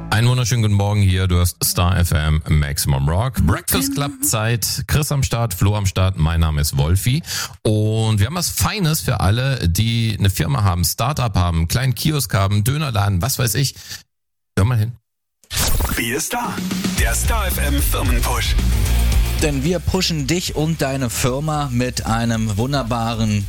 Einen wunderschönen guten Morgen hier, du hast Star FM Maximum Rock. Breakfast Club Zeit, Chris am Start, Flo am Start, mein Name ist Wolfi. Und wir haben was Feines für alle, die eine Firma haben, Startup haben, einen kleinen Kiosk haben, Dönerladen, was weiß ich. Hör mal hin. Wie ist da? Der Star FM Firmenpush. Denn wir pushen dich und deine Firma mit einem wunderbaren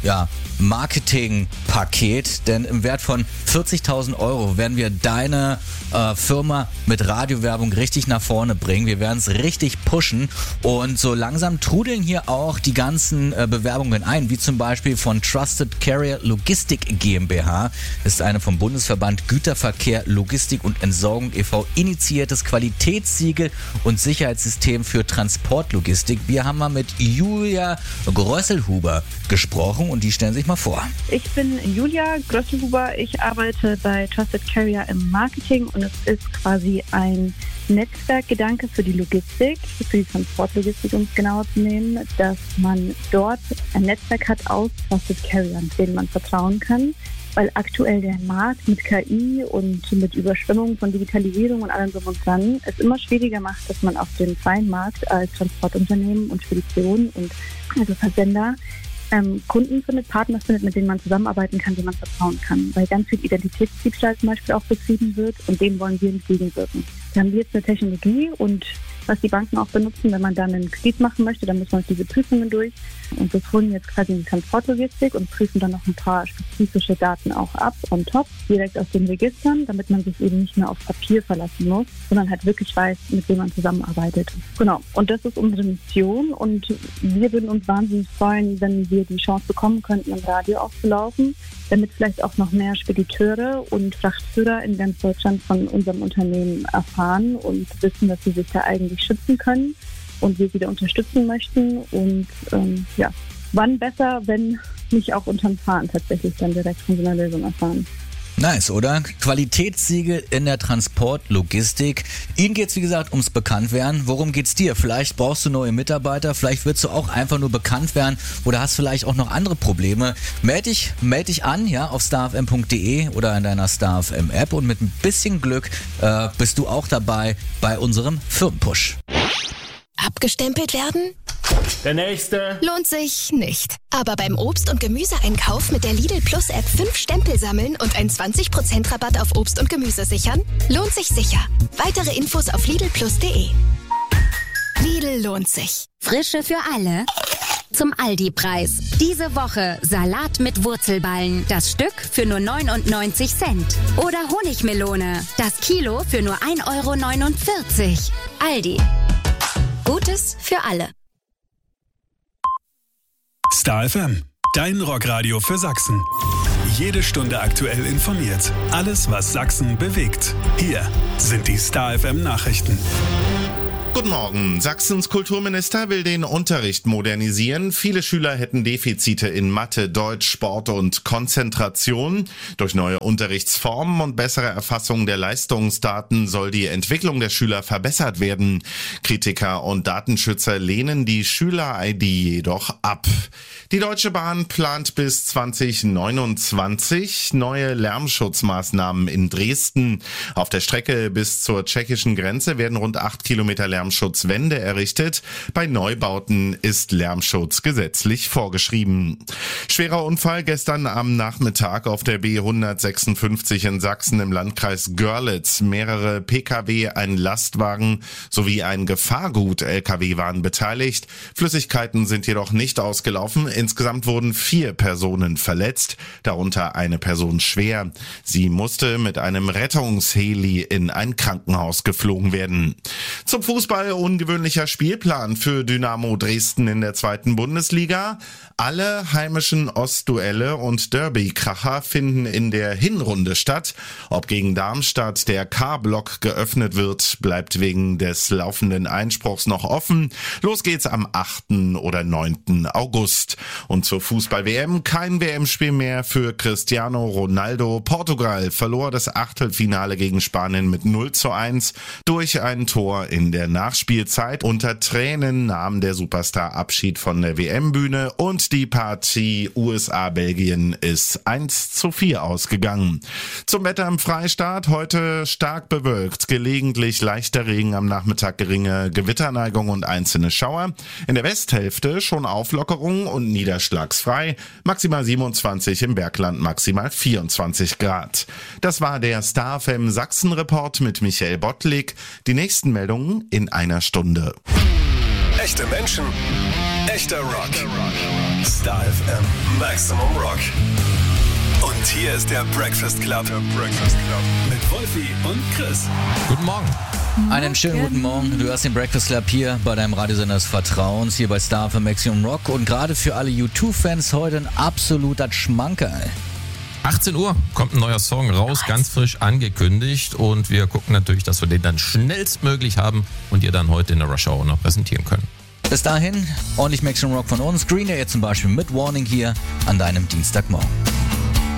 Marketing-Paket. Denn im Wert von 40.000 € werden wir deine Firma mit Radiowerbung richtig nach vorne bringen. Wir werden es richtig pushen. Und so langsam trudeln hier auch die ganzen Bewerbungen ein, wie zum Beispiel von Trusted Carrier Logistik GmbH. Das ist eine vom Bundesverband Güterverkehr, Logistik und Entsorgung e.V. initiiertes Qualitätssiegel und Sicherheitssystem für Transportlogistik. Wir haben mal mit Julia Grösselhuber gesprochen und die stellen sich mal vor. Ich bin Julia Grösselhuber, ich arbeite bei Trusted Carrier im Marketing und es ist quasi ein Netzwerkgedanke für die Logistik, für die Transportlogistik, um es genauer zu nehmen, dass man dort ein Netzwerk hat aus Trusted Carriern, denen man vertrauen kann. Weil aktuell der Markt mit KI und mit Überschwemmung von Digitalisierung und allem so und dran es immer schwieriger macht, dass man auf dem freien Markt als Transportunternehmen und Spedition und also Versender Kunden findet, Partner findet, mit denen man zusammenarbeiten kann, denen man vertrauen kann. Weil ganz viel Identitätsdiebstahl zum Beispiel auch betrieben wird und dem wollen wir entgegenwirken. Da haben wir jetzt eine Technologie und was die Banken auch benutzen, wenn man dann einen Kredit machen möchte, dann muss man diese Prüfungen durch. Und wir holen jetzt quasi die Transportlogistik und prüfen dann noch ein paar spezifische Daten auch ab on top, direkt aus den Registern, damit man sich eben nicht mehr auf Papier verlassen muss, sondern halt wirklich weiß, mit wem man zusammenarbeitet. Genau. Und das ist unsere Mission und wir würden uns wahnsinnig freuen, wenn wir die Chance bekommen könnten, im Radio aufzulaufen, damit vielleicht auch noch mehr Spediteure und Frachtführer in ganz Deutschland von unserem Unternehmen erfahren und wissen, dass sie sich da eigentlich schützen können und wir sie da unterstützen möchten. Und wann besser, wenn nicht auch unterm Fahren tatsächlich dann direkt von so einer Lösung erfahren. Nice, oder? Qualitätssiegel in der Transportlogistik. Ihnen geht's wie gesagt ums Bekanntwerden. Worum geht's dir? Vielleicht brauchst du neue Mitarbeiter, vielleicht willst du auch einfach nur bekannt werden oder hast vielleicht auch noch andere Probleme. Meld dich an, auf starfm.de oder in deiner StarFM App und mit ein bisschen Glück bist du auch dabei bei unserem Firmenpush. Abgestempelt werden? Der nächste. Lohnt sich nicht. Aber beim Obst- und Gemüseeinkauf mit der Lidl Plus App 5 Stempel sammeln und einen 20% Rabatt auf Obst und Gemüse sichern? Lohnt sich sicher. Weitere Infos auf lidlplus.de. Lidl lohnt sich. Frische für alle. Zum Aldi-Preis. Diese Woche Salat mit Wurzelballen. Das Stück für nur 99 Cent. Oder Honigmelone. Das Kilo für nur 1,49 €. Aldi. Gutes für alle. Star FM, dein Rockradio für Sachsen. Jede Stunde aktuell informiert. Alles, was Sachsen bewegt. Hier sind die Star FM Nachrichten. Guten Morgen. Sachsens Kulturminister will den Unterricht modernisieren. Viele Schüler hätten Defizite in Mathe, Deutsch, Sport und Konzentration. Durch neue Unterrichtsformen und bessere Erfassung der Leistungsdaten soll die Entwicklung der Schüler verbessert werden. Kritiker und Datenschützer lehnen die Schüler-ID jedoch ab. Die Deutsche Bahn plant bis 2029 neue Lärmschutzmaßnahmen in Dresden. Auf der Strecke bis zur tschechischen Grenze werden rund 8 Kilometer Lärmschutzwände errichtet. Bei Neubauten ist Lärmschutz gesetzlich vorgeschrieben. Schwerer Unfall gestern am Nachmittag auf der B156 in Sachsen im Landkreis Görlitz. Mehrere Pkw, ein Lastwagen sowie ein Gefahrgut-Lkw waren beteiligt. Flüssigkeiten sind jedoch nicht ausgelaufen. Insgesamt wurden 4 Personen verletzt, darunter eine Person schwer. Sie musste mit einem Rettungsheli in ein Krankenhaus geflogen werden. Zum Fußball ungewöhnlicher Spielplan für Dynamo Dresden in der 2. Bundesliga. Alle heimischen Ostduelle und Derby-Kracher finden in der Hinrunde statt. Ob gegen Darmstadt der K-Block geöffnet wird, bleibt wegen des laufenden Einspruchs noch offen. Los geht's am 8. oder 9. August. Und zur Fußball-WM kein WM-Spiel mehr für Cristiano Ronaldo. Portugal verlor das Achtelfinale gegen Spanien mit 0:1 durch ein Tor in der Nachspielzeit. Unter Tränen nahm der Superstar Abschied von der WM-Bühne und die Partie USA-Belgien ist 1:4 ausgegangen. Zum Wetter im Freistaat: heute stark bewölkt, gelegentlich leichter Regen, am Nachmittag geringe Gewitterneigung und einzelne Schauer. In der Westhälfte schon Auflockerung und niederschlagsfrei, maximal 27, im Bergland maximal 24 Grad. Das war der Star FM Sachsen-Report mit Michael Bottlik. Die nächsten Meldungen in einer Stunde. Echte Menschen, echter Rock. Star FM Maximum Rock. Und hier ist der Breakfast Club. Mit Wolfi und Chris. Guten Morgen. Einen schönen guten Morgen. Du hörst den Breakfast Club hier bei deinem Radiosender des Vertrauens, hier bei Star FM Maximum Rock. Und gerade für alle U2-Fans heute ein absoluter Schmankerl. 18 Uhr kommt ein neuer Song raus, ganz frisch angekündigt. Und wir gucken natürlich, dass wir den dann schnellstmöglich haben und ihr dann heute in der Rush Hour noch präsentieren können. Bis dahin, ordentlich Maximum Rock von uns. Green Day jetzt zum Beispiel mit Warning hier an deinem Dienstagmorgen.